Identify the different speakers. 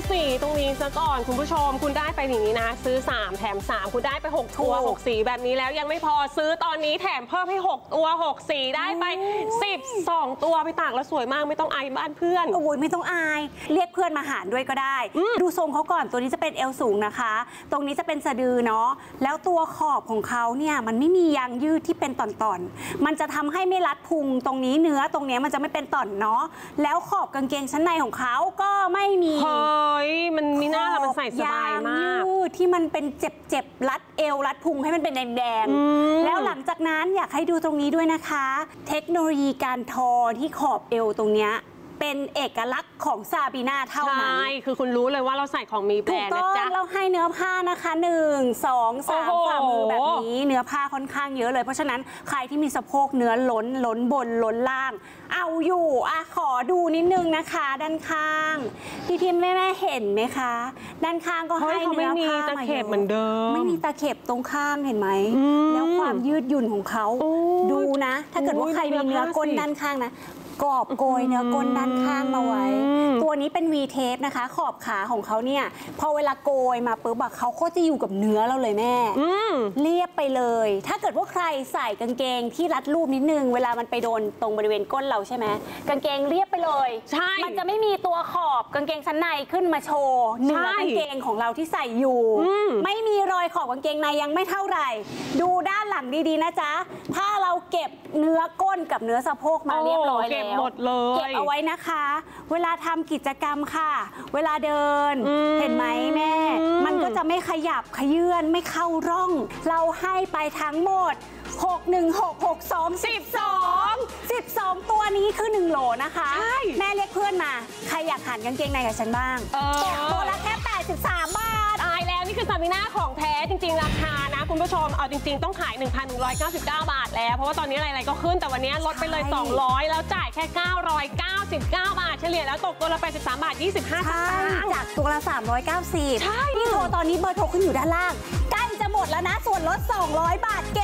Speaker 1: สีตรงนี้ซะก่อนคุณผู้ชมคุณได้ไปอย่างนี้นะซื้อ3แถม3คุณได้ไป6ตัว6สีแบบนี้แล้วยังไม่พอซื้อตอนนี้แถมเพิ่มให้6ตัว6สีได้ไป12ตัวไปตากแล้วสวยมากไม่ต้องอายบ้านเพื่อน
Speaker 2: โอ้ยไม่ต้องอายเรียกเพื่อนมาหารด้วยก็ได้ดูทรงเขาก่อนตัวนี้จะเป็นเอวสูงนะคะตรงนี้จะเป็นสะดือเนาะแล้วตัวขอบของเขาเนี่ยมันไม่มียางยืดที่เป็นตอนๆมันจะทำให้ไม่รัดพุงตรงนี้เนื้อตรงนี้มันจะไม่เป็นต่อนเนาะแล้วขอบกางเกงชั้นในของเขาก็ไม่มี
Speaker 1: เฮ้ยมันมีหน้ามันใส่สบายมาก
Speaker 2: ยืดที่มันเป็นเจ็บรัดเอวรัดพุงให้มันเป็นแดงๆแล้วหลังจากนั้นอยากให้ดูตรงนี้ด้วยนะคะเทคโนโลยีการทอที่ขอบเอวตรงเนี้ยเป็นเอกลักษณ์ของซาบีนาเท่านั้น
Speaker 1: ใช่คือคุณรู้เลยว่าเราใส่ของมีแบรนด์นะจ๊ะ
Speaker 2: เราให้เนื้อผ้านะคะ1 2 3 ฝ่ามือแบบนี้เนื้อผ้าค่อนข้างเยอะเลยเพราะฉะนั้นใครที่มีสะโพกเนื้อล้นบนล้นล่างเอาอยู่ขอดูนิดนึงนะคะด้านข้างพี่แม่เห็นไหมคะด้านข้างก็ให้เนื้อผ้า
Speaker 1: ตะเข็บเหมือนเดิม
Speaker 2: ไม่มีตะเข็บตรงข้างเห็นไหมแล้วความยืดหยุ่นของเขาดูนะถ้าเกิดว่าใครมีเนื้อก้นด้านข้างนะกอบโกยเนื้อก้นด้านข้างมาไว้ตัวนี้เป็น V tape นะคะขอบขาของเขาเนี่ยพอเวลาโกยมาปุ๊บเขาก็จะอยู่กับเนื้อเราเลยแม่เรียบไปเลยถ้าเกิดว่าใครใส่กางเกงที่รัดรูปนิดนึงเวลามันไปโดนตรงบริเวณก้นเราใช่ไหมกางเกงเรียบไปเลย
Speaker 1: ใช่
Speaker 2: มันจะไม่มีตัวขอบกางเกงชั้นในขึ้นมาโชว์เนื้อกางเกงของเราที่ใส่อยู่ไม่มีรอยขอบกางเกงในยังไม่เท่าไหร่ดูด้านหลังดีๆนะจ๊ะถ้าเราเก็บเนื้อก้นกับเนื้อสะโพกมาเรียบร้อยแล้ว
Speaker 1: หมดเลย
Speaker 2: เก็บเอาไว้นะคะเวลาทำกิจกรรมค่ะเวลาเดินเห็นไหมแม่มันก็จะไม่ขยับขยื่นไม่เข้าร่องเราให้ไปทั้งหมด12 ตัวนี้คือ1โหลนะคะแม่เรียกเพื่อนมาใครอยากหันกางเกงในกับฉันบ้างตัวละแค่83 บาท
Speaker 1: ตายแล้วนี่คือซาบีนาของแท้จริงๆราคานะคุณผู้ชมเอาจริงๆต้องขาย 1,199 บาทแล้วเพราะว่าตอนนี้อะไรๆก็ขึ้นแต่วันนี้ลดไปเลย200แล้วจ่ายแค่999 บาทเฉลี่ยแล้วตกตัวละ83 บาท 25 สตางค์
Speaker 2: จากตัวละ390
Speaker 1: ใช่
Speaker 2: ที่โทรตอนนี้เบอร์โทรขึ้นอยู่ด้านล่างใกล้จะหมดแล้วนะส่วนลด200 บาท